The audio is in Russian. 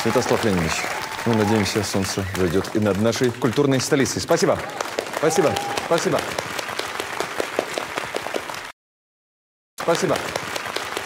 Святослав Леонидович, мы надеемся, солнце зайдет и над нашей культурной столицей. Спасибо. Спасибо. Спасибо. Спасибо.